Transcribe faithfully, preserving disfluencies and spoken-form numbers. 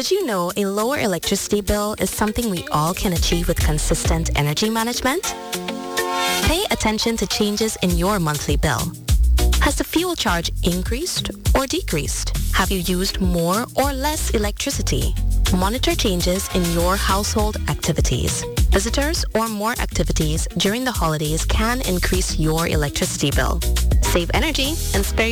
Did you know a lower electricity bill is something we all can achieve with consistent energy management? Pay attention to changes in your monthly bill. Has the fuel charge increased or decreased? Have you used more or less electricity? Monitor changes in your household activities. Visitors or more activities during the holidays can increase your electricity bill. Save energy and spare